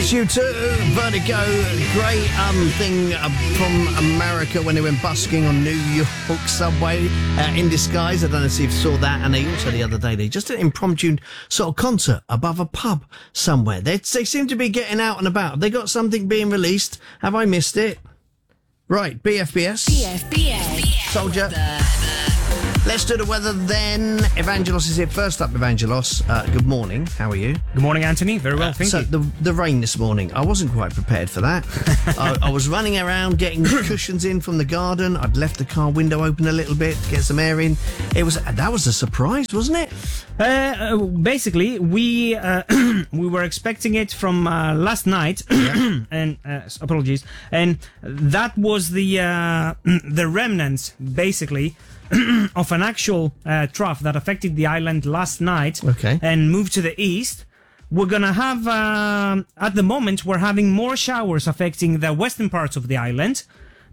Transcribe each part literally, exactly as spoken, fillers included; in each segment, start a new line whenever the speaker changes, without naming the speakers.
Yes, you too. Vertigo, great um, thing uh, from America when they went busking on New York subway uh, in disguise. I don't know if you saw that. And they also the other day, they just did an impromptu sort of concert above a pub somewhere. They, they seem to be getting out and about. Have they got something being released? Have I missed it? Right, B F B S.
B F B S.
Soldier. Let's do the weather then. Evangelos is here. First up, Evangelos. Uh, good morning. How are you?
Good morning, Anthony. Very well, thank
so
you.
The, the rain this morning, I wasn't quite prepared for that. I, I was running around getting cushions in from the garden. I'd left the car window open a little bit to get some air in. It was That was a surprise, wasn't it?
Uh, basically, we uh, we were expecting it from uh, last night,
Yeah.
and uh, apologies, and that was the uh, the remnants, basically, of an actual uh, trough that affected the island last night,
Okay.
and moved to the east. We're gonna have, uh, at the moment, we're having more showers affecting the western parts of the island,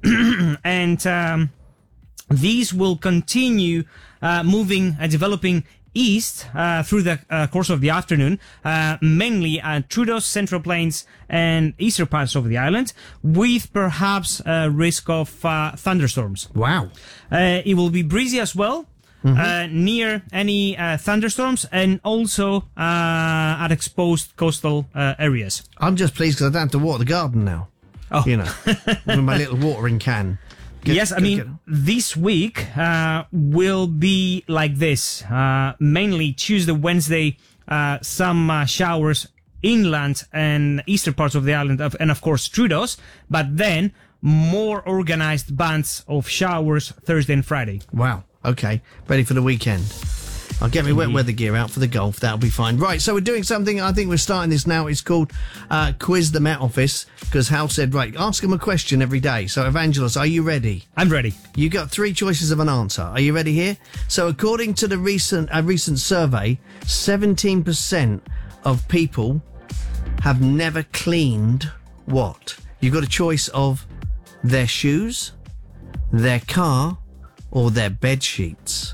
and um, these will continue uh, moving and developing east uh, through the uh, course of the afternoon, uh, mainly at Trudeau's Central Plains and eastern parts of the island, with perhaps a risk of uh, thunderstorms.
Wow.
Uh, it will be breezy as well, mm-hmm. uh, near any uh, thunderstorms, and also uh, at exposed coastal uh, areas.
I'm just pleased because I don't have to water the garden now.
Oh.
You know, with my little watering can. Get,
yes, I
get,
mean,
get.
this week uh, will be like this. Uh, mainly Tuesday, Wednesday, uh, some uh, showers inland and eastern parts of the island, of, and of course Trudeau's, but then more organized bands of showers Thursday and Friday.
Wow. Okay. Ready for the weekend. I'll get my wet weather gear out for the golf. That'll be fine. Right, so we're doing something. I think we're starting this now. It's called uh, Quiz the Met Office, because Hal said, right, ask him a question every day. So, Evangelos, are you ready?
I'm ready.
You got three choices of an answer. Are you ready here? So, according to the recent a recent survey, seventeen percent of people have never cleaned what? You've got a choice of their shoes, their car, or their bed sheets.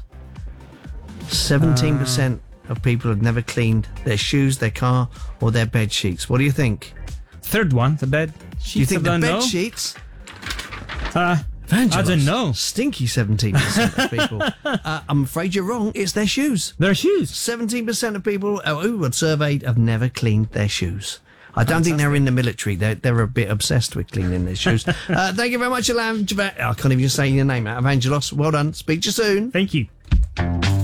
seventeen percent uh, of people have never cleaned their shoes, their car, or their bed sheets. What do you think?
Third one, the bed sheets.
You think
I
the
don't
bed
know.
sheets?
Uh,
Evangelos,
I don't know.
Stinky seventeen percent of people. uh, I'm afraid you're wrong. It's their shoes.
Their shoes.
seventeen percent of people who were surveyed have never cleaned their shoes. I don't
Fantastic.
think they're in the military. They're, they're a bit obsessed with cleaning their shoes. uh, thank you very much, Evan. I can't even say your name out. Evangelos, well done. Speak to you soon.
Thank you.